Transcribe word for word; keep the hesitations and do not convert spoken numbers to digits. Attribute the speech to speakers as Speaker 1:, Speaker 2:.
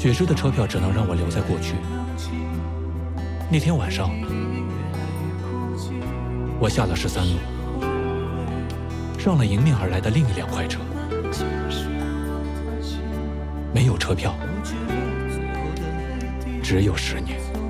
Speaker 1: 雪芝的车票只能让我留在过去。那天晚上，我下了十三路，上了迎面而来的另一辆快车。没有车票，只有十年。